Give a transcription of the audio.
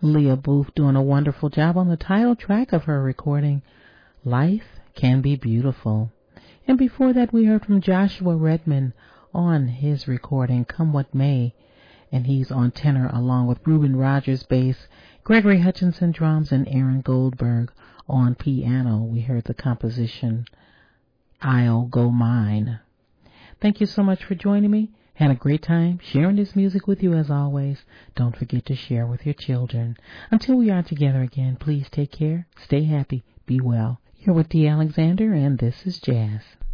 Leah Booth doing a wonderful job on the title track of her recording, Life Can Be Beautiful. And before that, we heard from Joshua Redman on his recording, Come What May, and he's on tenor along with Reuben Rogers bass, Gregory Hutchinson drums, and Aaron Goldberg on piano. We heard the composition, I'll Go Mine. Thank you so much for joining me. Had a great time sharing this music with you as always. Don't forget to share with your children. Until we are together again, please take care, stay happy, be well. You're with Dee Alexander, and this is Jazz.